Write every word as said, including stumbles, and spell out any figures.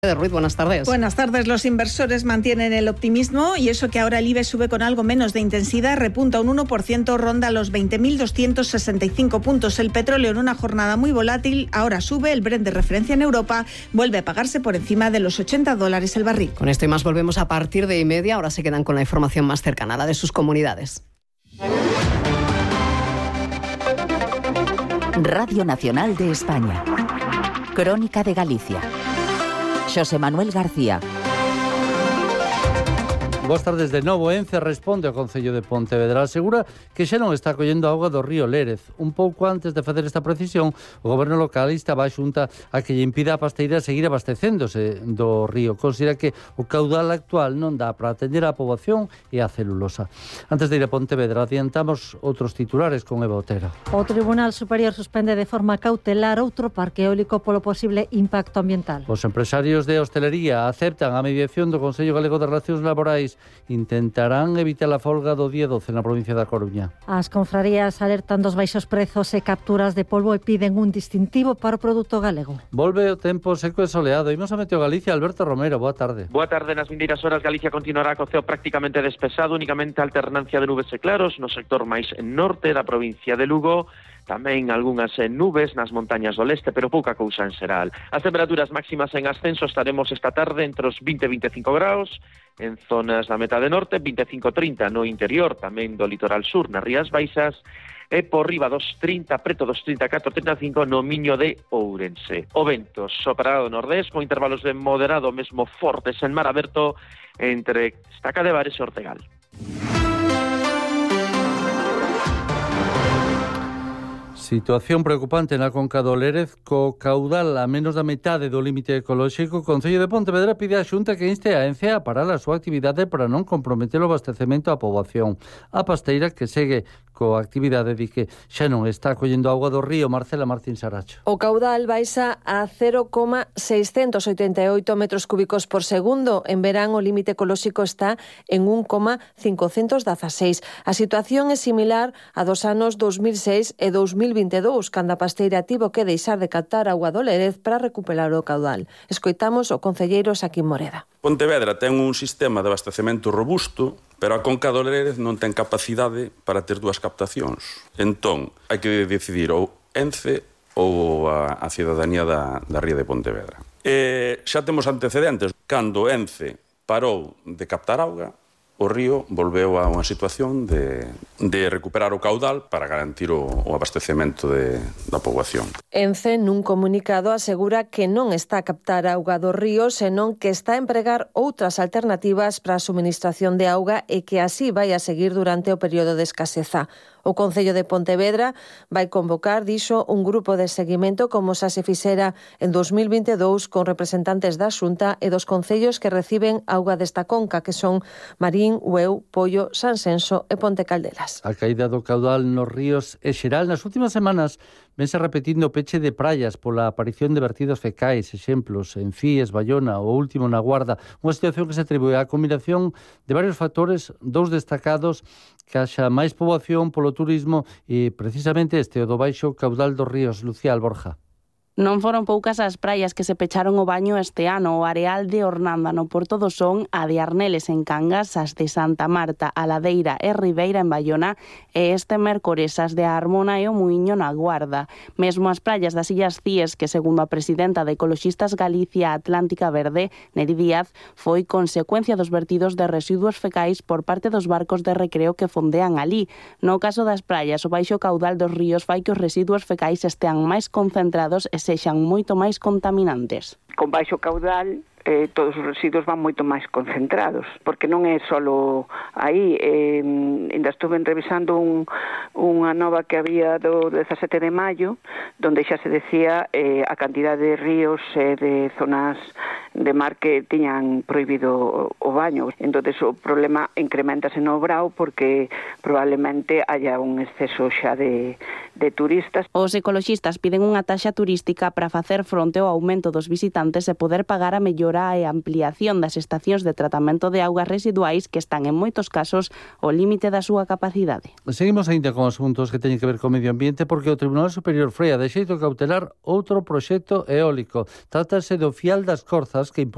De Ruiz, buenas tardes. Buenas tardes. Los inversores mantienen el optimismo y eso que ahora el IBEX sube con algo menos de intensidad, repunta un uno por ciento, ronda los veinte mil doscientos sesenta y cinco puntos. El petróleo en una jornada muy volátil ahora sube, el Brent de referencia en Europa vuelve a pagarse por encima de los ochenta dólares el barril. Con esto y más volvemos a partir de y media. Ahora se quedan con la información más cercana, la de sus comunidades. Radio Nacional de España. Crónica de Galicia. Xosé Manuel García. Boas tardes de novo. Ence responde ao Concello de Pontevedra. Asegura que xa non está collendo auga do río Lérez. Un pouco antes de facer esta precisión, o goberno local estaba a xunta a que lle impida a pasteira seguir abastecéndose do río. Considera que o caudal actual non dá para atender a poboación e a celulosa. Antes de ir a Pontevedra, adiantamos outros titulares con Eva Otero. O Tribunal Superior suspende de forma cautelar outro parque eólico polo posible impacto ambiental. Os empresarios de hostelería aceptan a mediación do Consello Galego de Relacións Laborais. Intentarán evitar a folga do día doce na provincia da Coruña. As confrarías alertan dos baixos prezos e capturas de polvo e piden un distintivo para o produto galego. Volve o tempo seco e soleado. Imos a Meteo Galicia. Alberto Romero, boa tarde. Boa tarde. Nas vindeiras horas Galicia continuará co ceo prácticamente despexado, únicamente alternancia de nubes e claros no sector máis norte da provincia de Lugo. Tamén algunhas nubes nas montañas do leste, pero pouca cousa en xeral. As temperaturas máximas en ascenso estaremos esta tarde entre os vinte e veinticinco graus, en zonas da metade norte, veinticinco a trinta no interior, tamén do litoral sur, nas Rías Baixas, e por riba dos trinta, preto dos trinta e catro a trinta e cinco no Miño de Ourense. O vento soprará do nordés, con intervalos de moderado mesmo fortes en mar aberto entre Estaca de Bares e Ortegal. Situación preocupante na conca do Lérez, co caudal a menos da metade do límite ecolóxico. O Concello de Pontevedra pide á Xunta que inste a Ence a parar a súa actividade para non comprometer o abastecemento á poboación. A pasteira, que segue coa actividade, di que xa non está collendo auga do río. Marcela Martín Saracho. O caudal baixa a cero coma seiscentos oitenta e oito metros cúbicos por segundo. En verán o límite ecolóxico está en un coma cincocentos dezaseis. A situación é similar a dos anos dos mil seis e dos mil vintidous, cando a pasteira tivo que deixar de captar auga do Lérez para recuperar o caudal. Escoitamos o concelleiro Saquín Moreda. Pontevedra ten un sistema de abastecemento robusto, pero a conca do Lérez non ten capacidade para ter dúas captacións. Entón, hai que decidir ou Ence ou a, a cidadanía da, da ría de Pontevedra. E xa temos antecedentes. Cando Ence parou de captar auga, o río volveu a unha situación de, de recuperar o caudal para garantir o, o abastecemento de, da poboación. Ence, nun comunicado, asegura que non está a captar auga do río, senón que está a empregar outras alternativas para a suministración de auga e que así vai a seguir durante o período de escaseza. O Concello de Pontevedra vai convocar, dixo, un grupo de seguimento como xa se fixera en dos mil vintidous con representantes da Xunta e dos concellos que reciben auga desta conca, que son Marín, Ueu, Pollo, Sansenso e Ponte Caldelas. A caída do caudal nos ríos é xeral. Nas últimas semanas vense repetindo o peche de praias pola aparición de vertidos fecais, exemplos en Cíes, Bayona, o último na Guarda, unha situación que se atribúe á combinación de varios factores, dous destacados, que haxa máis poboación polo turismo e precisamente este, o do baixo caudal dos ríos. Lucía Alborja. Non foron poucas as praias que se pecharon o baño este ano. O areal de Ornanda no Porto do Son, a de Arneles en Cangas, as de Santa Marta, a Ladeira e Ribeira en Bayona e este mércores as de Armona e o Muiño na Guarda. Mesmo as praias das Illas Cíes, que segundo a presidenta de Ecoloxistas Galicia Atlántica Verde, Neri Díaz, foi consecuencia dos vertidos de residuos fecais por parte dos barcos de recreo que fondean ali. No caso das praias, o baixo caudal dos ríos fai que os residuos fecais estean máis concentrados e sexan moito máis contaminantes. Con baixo caudal, eh, todos os residuos van moito máis concentrados, porque non é solo aí. Eh, ainda estuve revisando un, unha nova que había do dezasete de maio, donde xa se decía eh, a cantidade de ríos e eh, de zonas de mar que tiñan prohibido o baño. Entón, o problema incrementase no Brao porque probablemente haya un exceso xa de, de turistas. Os ecoloxistas piden unha taxa turística para facer fronte ao aumento dos visitantes e poder pagar a mellora e ampliación das estacións de tratamento de augas residuais que están en moitos casos ao límite da súa capacidade. Seguimos ainda con asuntos que teñen que ver co medio ambiente porque o Tribunal Superior freia de xeito cautelar outro proxecto eólico. Trátase do Fial das Corzas que